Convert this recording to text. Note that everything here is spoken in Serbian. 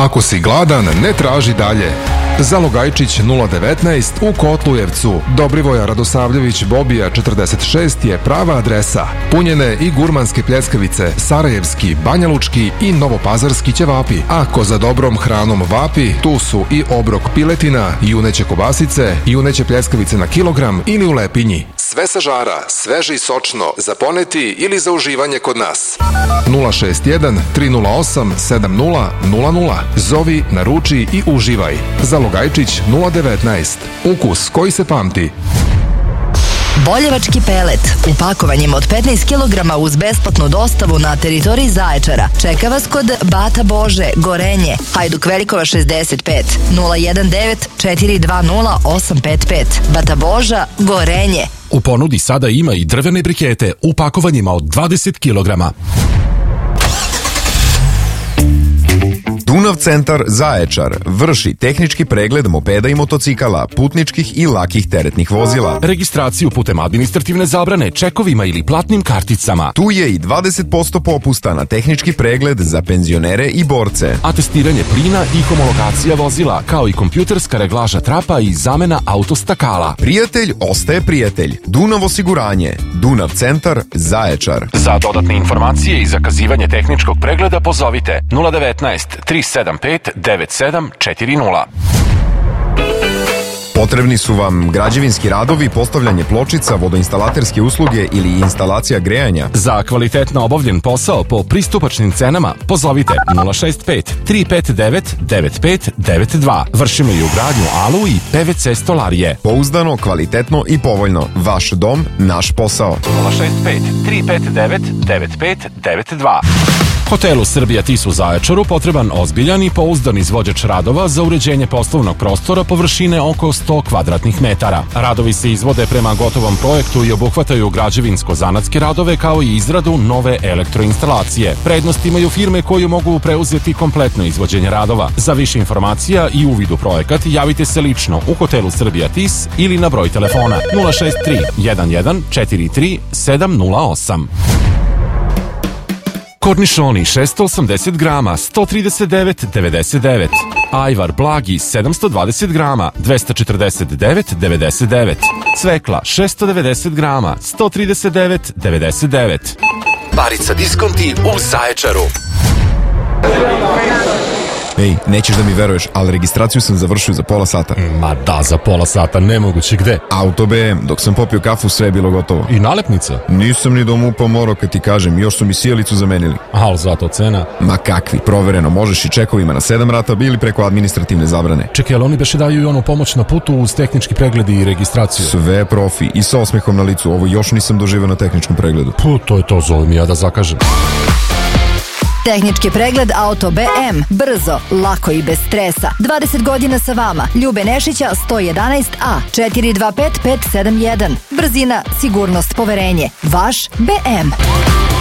Ako si gladan, ne traži dalje. Zalogajčić 019 u Kotlujevcu. Dobrivoja Radosavljević Bobija 46 je prava adresa. Punjene i gurmanske pljeskavice, sarajevski, banjalučki i novopazarski ćevapi. Ako za dobrom hranom vapi, tu su i obrok piletina, juneće kobasice, juneće pljeskavice na kilogram ili u lepinji. Sve sa žara, sveže i sočno, za poneti ili za uživanje kod nas. 061 308 7000. Zovi, naruči i uživaj. Zalogajčić 019. Ukus koji se pamti. Boljevački pelet u pakovanjima od 15 kg uz besplatnu dostavu na teritoriji Zaječara. Čeka vas kod Bata Bože, Gorenje, Hajduk Velikova 65, 019 420 855. Bata Boža, Gorenje. U ponudi sada ima i drvene brikete u pakovanjima od 20 kg. Dunav centar Zaječar vrši tehnički pregled mopeda i motocikala, putničkih i lakih teretnih vozila. Registraciju putem administrativne zabrane, čekovima ili platnim karticama. Tu je i 20% popusta na tehnički pregled za penzionere i borce. Atestiranje plina i homologacija vozila, kao i kompjuterska reglaža trapa i zamena autostakala. Prijatelj ostaje prijatelj. Dunav osiguranje. Dunav centar Zaječar. Za dodatne informacije i zakazivanje tehničkog pregleda pozovite 019 375 9740. Potrebni su vam građevinski radovi, postavljanje pločica, vodoinstalaterske usluge ili instalacija grejanja. Za kvalitetno obavljen posao po pristupačnim cenama pozovite 065 359 9592. Vršimo i ugradnju ALU i PVC stolarije. Pouzdano, kvalitetno i povoljno. Vaš dom, naš posao. 065 359 9592. Hotelu Srbija Tis u Zaječaru potreban ozbiljan i pouzdan izvođač radova za uređenje poslovnog prostora površine oko 100 kvadratnih metara. Radovi se izvode prema gotovom projektu i obuhvataju građevinsko-zanatske radove kao i izradu nove elektroinstalacije. Prednost imaju firme koje mogu preuzeti kompletno izvođenje radova. Za više informacija i uvid u projekat javite se lično u Hotelu Srbija Tis ili na broj telefona 063 11 43 708. Kornišoni 680 grama, 139,99. Ajvar blagi 720 grama, 249,99. Cvekla 690 grama, 139,99. Barica diskonti u Zaječaru. Ej, nećeš da mi veruješ, ali registraciju sam završio za pola sata. Ma da, za pola sata, nemoguće, gde? Auto BM, dok sam popio kafu sve je bilo gotovo. I nalepnica? Nisam ni do MUP-a morao kad ti kažem, još su mi sjelicu zamenili. Al zato cena? Ma kakvi, provereno, možeš i čekovima na 7 rata ili preko administrativne zabrane. Čekaj, ali oni beše daju i onu pomoć na putu uz tehnički pregled i registraciju? Sve profi i sa osmehom na licu, ovo još nisam doživio na tehničkom pregledu. To je to, zove mi ja da zakažem. Tehnički pregled Auto BM. Brzo, lako i bez stresa. 20 godina sa vama. Ljube Nešića 111A 425 571. Brzina, sigurnost, poverenje. Vaš BM.